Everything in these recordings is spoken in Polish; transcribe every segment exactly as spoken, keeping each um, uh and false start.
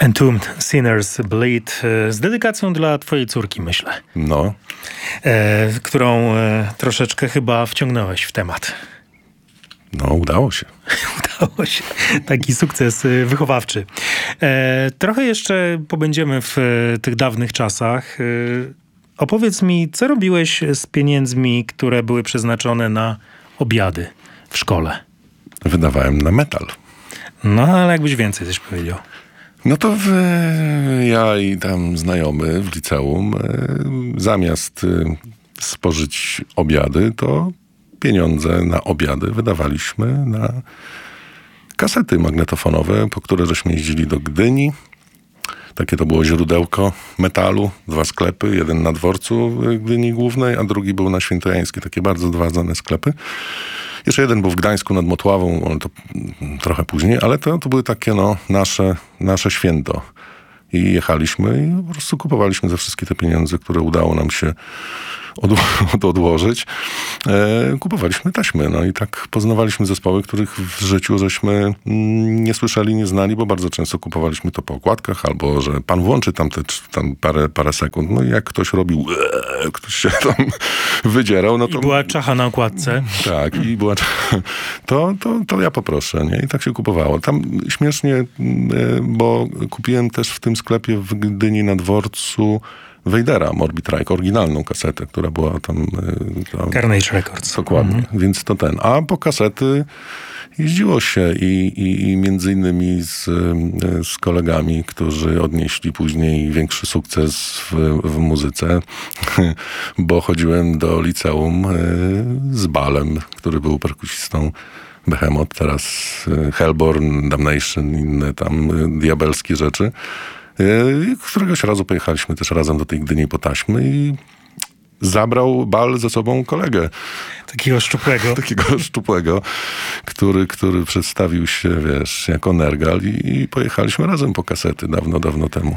Entombed Sinners Bleed z dedykacją dla twojej córki, myślę. No. E, którą e, troszeczkę chyba wciągnąłeś w temat. No, udało się. Udało się. Taki sukces wychowawczy. E, trochę jeszcze pobędziemy w e, tych dawnych czasach. E, opowiedz mi, co robiłeś z pieniędzmi, które były przeznaczone na obiady w szkole? Wydawałem na metal. No, ale jakbyś więcej coś powiedział. No to w, ja i tam znajomy w liceum, zamiast spożyć obiady, to pieniądze na obiady wydawaliśmy na kasety magnetofonowe, po które żeśmy jeździli do Gdyni. Takie to było źródełko metalu. Dwa sklepy, jeden na dworcu w Gdyni Głównej, a drugi był na Świętojańskiej. Takie bardzo dwa znane sklepy. Jeszcze jeden był w Gdańsku nad Motławą, ale to trochę później, ale to, to były takie no, nasze, nasze święto. I jechaliśmy i po prostu kupowaliśmy za wszystkie te pieniądze, które udało nam się od, odłożyć. E, kupowaliśmy taśmy. No i tak poznawaliśmy zespoły, których w życiu żeśmy mm, nie słyszeli, nie znali, bo bardzo często kupowaliśmy to po okładkach, albo że pan włączy tam, te, tam parę, parę sekund. No i jak ktoś robił, ee, ktoś się tam wydzierał, no to... I była czacha na okładce. Tak, i była czacha. To, to, to ja poproszę, nie? I tak się kupowało. Tam śmiesznie, bo kupiłem też w tym sklepie w Gdyni na dworcu Wejdera, Morbid Reich, oryginalną kasetę, która była tam... tam Carnage Records. Dokładnie, Mhm. więc to ten. A po kasety jeździło się i, i, i między innymi z, z kolegami, którzy odnieśli później większy sukces w, w muzyce, bo chodziłem do liceum z Balem, który był perkusistą Behemoth, teraz Hellborn, Damnation, inne tam diabelskie rzeczy. Któregoś razu pojechaliśmy też razem do tej Gdyni po taśmy i zabrał Bal ze sobą kolegę. Takiego szczupłego. Takiego szczupłego, który, który przedstawił się, wiesz, jako Nergal i, i pojechaliśmy razem po kasety dawno, dawno temu.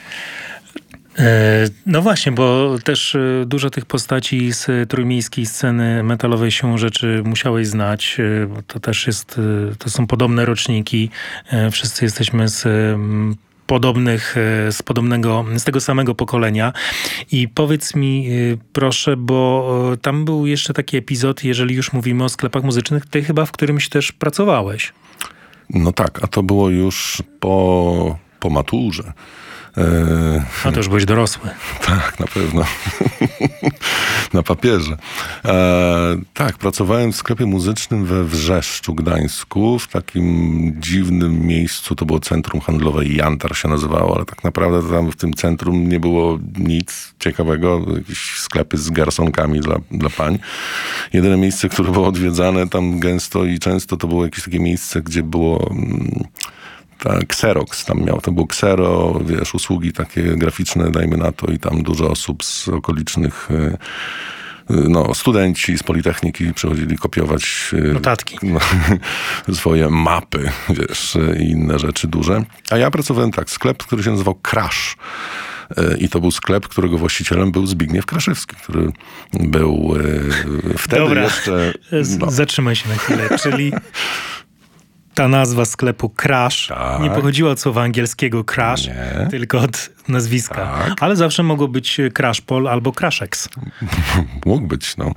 No właśnie, bo też dużo tych postaci z trójmiejskiej sceny metalowej siłą rzeczy musiałeś znać. Bo to też jest, to są podobne roczniki. Wszyscy jesteśmy z podobnych, z podobnego, z tego samego pokolenia. I powiedz mi, proszę, bo tam był jeszcze taki epizod, jeżeli już mówimy o sklepach muzycznych, ty chyba w którymś też pracowałeś. No tak, a to było już po, po maturze. A to już byłeś dorosły. Tak, na pewno. Na papierze. E, tak, pracowałem w sklepie muzycznym we Wrzeszczu, Gdańsku, w takim dziwnym miejscu, to było centrum handlowe Jantar się nazywało, ale tak naprawdę tam w tym centrum nie było nic ciekawego, jakieś sklepy z garsonkami dla, dla pań. Jedyne miejsce, które było odwiedzane tam gęsto i często, to było jakieś takie miejsce, gdzie było... Mm, Tak, Xerox tam miał, to było Xero, wiesz, usługi takie graficzne, dajmy na to, i tam dużo osób z okolicznych, no, studenci z Politechniki przychodzili kopiować notatki, no, swoje mapy, wiesz, i inne rzeczy duże. A ja pracowałem tak, sklep, który się nazywał Crash. I to był sklep, którego właścicielem był Zbigniew Kraszewski, który był wtedy Dobra, jeszcze... No. Zatrzymaj się na chwilę, czyli... Ta nazwa sklepu Crash tak. nie pochodziła od słowa angielskiego crash, nie. tylko od nazwiska. Tak. Ale zawsze mogło być Crashpol albo Crashex. Mógł być, no.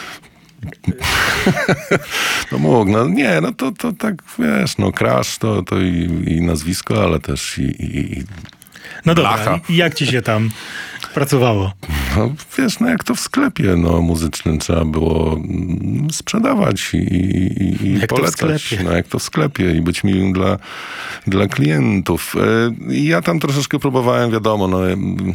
No mógł, no nie, no to, to tak, wiesz, no Crash to, to i, i nazwisko, ale też i... i, i no blacha. Dobra, i jak ci się tam pracowało? No wiesz, no jak to w sklepie no, muzycznym trzeba było sprzedawać i, i, i jak polecać. To w sklepie. No jak to w sklepie i być miłym dla, dla klientów. I ja tam troszeczkę próbowałem, wiadomo, no...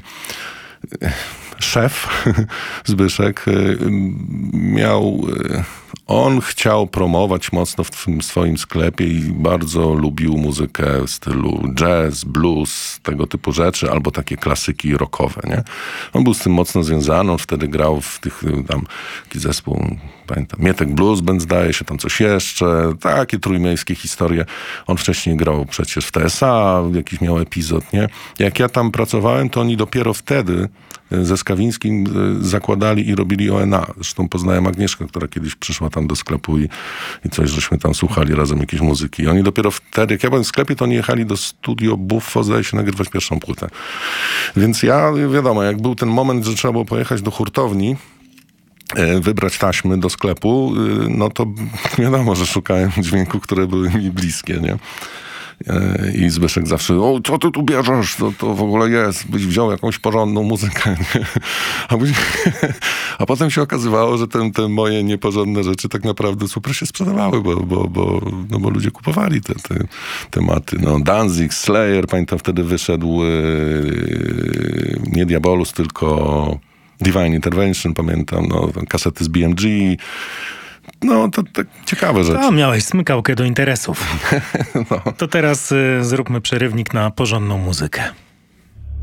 Szef Zbyszek miał, on chciał promować mocno w tym swoim sklepie i bardzo lubił muzykę w stylu jazz, blues, tego typu rzeczy, albo takie klasyki rockowe, nie? On był z tym mocno związany, on wtedy grał w tych tam, taki zespół pamiętam. Mietek Blues Band, zdaje się, tam coś jeszcze. Takie trójmiejskie historie. On wcześniej grał przecież w T S A, jakiś miał epizod, nie? Jak ja tam pracowałem, to oni dopiero wtedy ze Skawińskim zakładali i robili O N A. Zresztą poznałem Agnieszkę, która kiedyś przyszła tam do sklepu i, i coś, żeśmy tam słuchali razem jakiejś muzyki. I oni dopiero wtedy, jak ja byłem w sklepie, to oni jechali do studio Buffo, zdaje się, nagrywać pierwszą płytę. Więc ja, wiadomo, jak był ten moment, że trzeba było pojechać do hurtowni, wybrać taśmy do sklepu, no to wiadomo, że szukałem dźwięków, które były mi bliskie, nie? I Zbyszek zawsze, o, co ty tu bierzesz? To, to w ogóle jest, byś wziął jakąś porządną muzykę. Nie? A, później, a potem się okazywało, że te, te moje nieporządne rzeczy tak naprawdę super się sprzedawały, bo, bo, bo, no bo ludzie kupowali te, te tematy. No, Danzig, Slayer, pamiętam wtedy wyszedł yy, nie Diabolus, tylko Divine Intervention, pamiętam, no, kasety z B M G. No, to tak ciekawe rzeczy. A, miałeś smykałkę do interesów. No. To teraz y, zróbmy przerywnik na porządną muzykę.